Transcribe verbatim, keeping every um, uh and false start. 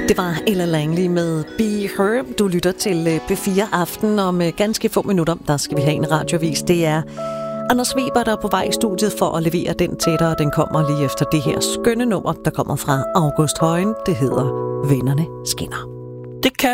Det var Ella Langley med Be Her. Du lytter til P fire Aften. Om ganske få minutter, der skal vi have en radiovis. Det er Anders Weber, der er på vej i studiet for at levere den til dig. Den kommer lige efter det her skønne nummer, der kommer fra August Højen. Det hedder Vennerne Skinner. Det kan